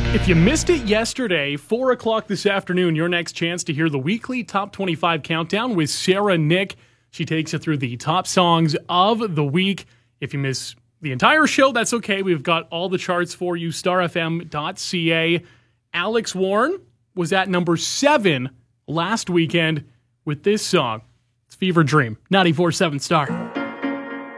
If you missed it yesterday, 4 o'clock this afternoon, your next chance to hear the weekly Top 25 Countdown with Sarah Nick. She takes you through the top songs of the week. If you miss the entire show, that's okay. We've got all the charts for you, starfm.ca. Alex Warren was at number 7 last weekend with this song. It's Fever Dream, 94.7 Star.